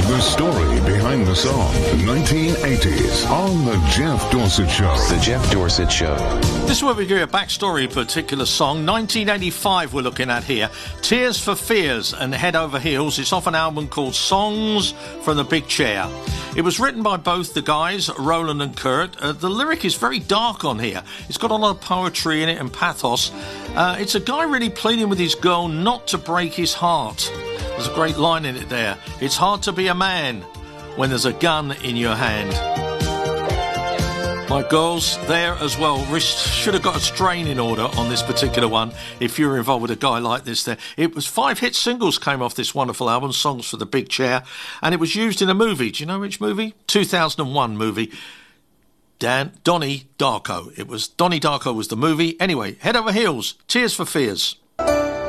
The story behind the song, 1980s, on The Jeff Dorsett Show. The Jeff Dorsett Show. This is where we give you a backstory of a particular song. 1985 we're looking at here. Tears for Fears and Head Over Heels. It's off an album called Songs from the Big Chair. It was written by both the guys, Roland and Kurt. The lyric is very dark on here. It's got a lot of poetry in it and pathos. It's a guy really pleading with his girl not to break his heart. There's a great line in it there. It's hard to be a man when there's a gun in your hand. My girls there as well should have got a strain in order on this particular one if you were involved with a guy like this there. It was 5 hit singles came off this wonderful album, Songs for the Big Chair, and it was used in a movie. Do you know which movie? 2001 movie. Donnie Darko. It was Donnie Darko was the movie. Anyway, Head Over Heels, Tears for Fears.